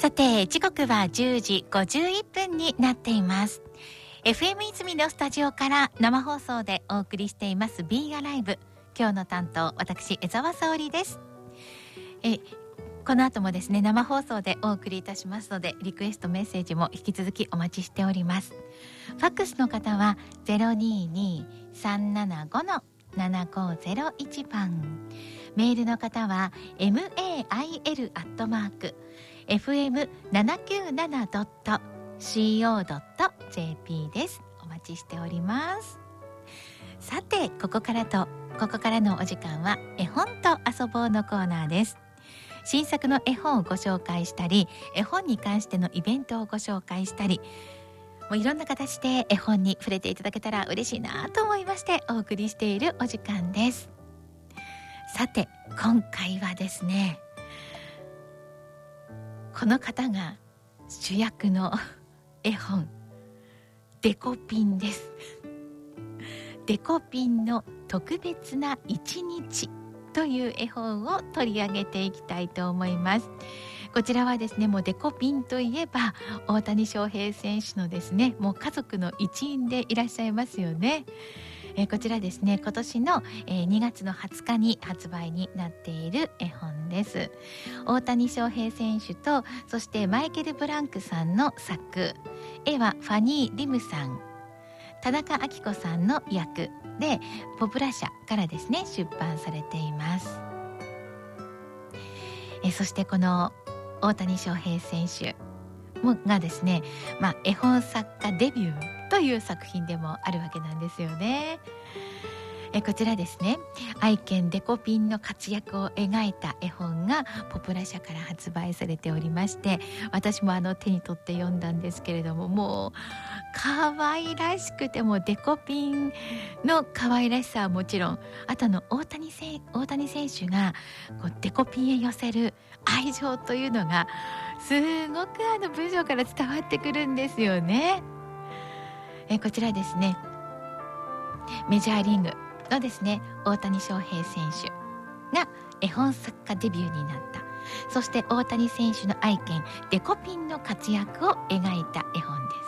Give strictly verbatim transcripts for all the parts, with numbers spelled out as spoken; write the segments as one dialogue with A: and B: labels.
A: さて時刻はじゅうじごじゅういっぷんになっています。 エフエム 泉のスタジオから生放送でお送りしています B アライブ。今日の担当私江澤沙織です。えこの後もですね生放送でお送りいたしますので、リクエストメッセージも引き続きお待ちしております。ファックスの方は ゼロにーにーさんななご のななごゼロいち 番、メールの方は エムエーアイエル アットマーク エフエムななきゅうなな ドット シーオー ドット ジェーピー です。お待ちしております。さてここからとここからのお時間は絵本と遊ぼうのコーナーです。新作の絵本をご紹介したり、絵本に関してのイベントをご紹介したり、もういろんな形で絵本に触れていただけたら嬉しいなと思いましてお送りしているお時間です。さて今回はですね、この方が主役の絵本、デコピンです。デコピンの特別な一日という絵本を取り上げていきたいと思います。こちらはですね、もうデコピンといえば大谷翔平選手のですね、もう家族の一員でいらっしゃいますよね。えー、こちらですね、今年の、えー、にがつのはつかに発売になっている絵本です。大谷翔平選手とそしてマイケル・ブランクさんの作、絵はファニー・リムさん、田中明子さんの役でポプラ社からですね出版されています。えそしてこの大谷翔平選手もがですね、まあ、絵本作家デビューという作品でもあるわけなんですよね。えこちらですね、愛犬デコピンの活躍を描いた絵本がポプラ社から発売されておりまして、私もあの手に取って読んだんですけれども、もう可愛らしくて、もデコピンの可愛らしさはもちろん、あとの大谷せ大谷選手がこうデコピンへ寄せる愛情というのがすごくあの文章から伝わってくるんですよね。えこちらですね、メジャーリーグのですね大谷翔平選手が絵本作家デビューになった、そして大谷選手の愛犬デコピンの活躍を描いた絵本です。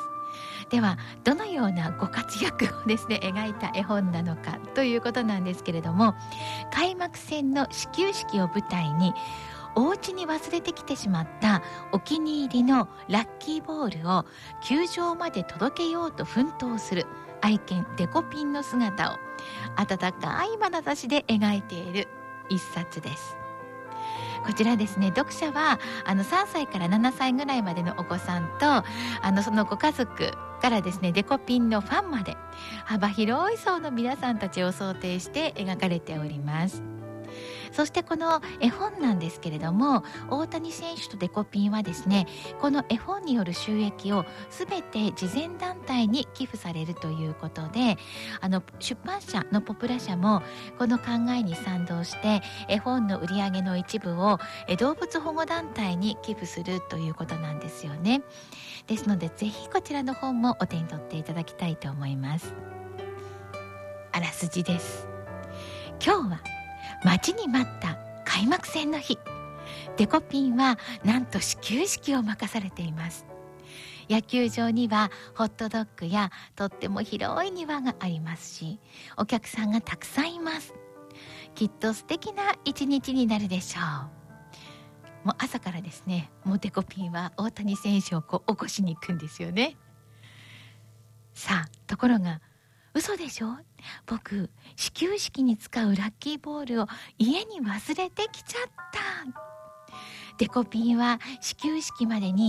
A: ではどのようなご活躍をですね描いた絵本なのかということなんですけれども、開幕戦の始球式を舞台にお家に忘れてきてしまったお気に入りのラッキーボールを球場まで届けようと奮闘する愛犬デコピンの姿を温かい眼差しで描いている一冊です。こちらですね、読者はあのさんさいからななさいぐらいまでのお子さんと、あのそのご家族からですねデコピンのファンまで幅広い層の皆さんたちを想定して描かれております。そしてこの絵本なんですけれども、大谷選手とデコピンはですね、この絵本による収益をすべて慈善団体に寄付されるということで、あの出版社のポプラ社もこの考えに賛同して絵本の売り上げの一部をえ動物保護団体に寄付するということなんですよね。ですのでぜひこちらの本もお手に取っていただきたいと思います。あらすじです。今日は待ちに待った開幕戦の日、デコピンはなんと始球式を任されています。野球場にはホットドッグやとっても広い庭がありますし、お客さんがたくさんいます。きっと素敵な一日になるでしょう。もう朝からですね、もうデコピンは大谷選手をこう起こしに行くんですよね。さあところが嘘でしょ、僕始球式に使うラッキーボールを家に忘れてきちゃった。デコピンは始球式までに